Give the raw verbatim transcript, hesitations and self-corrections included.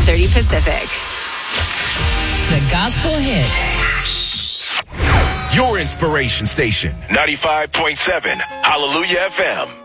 thirty Pacific. The Gospel Hit. Your inspiration station, ninety-five point seven Hallelujah F M.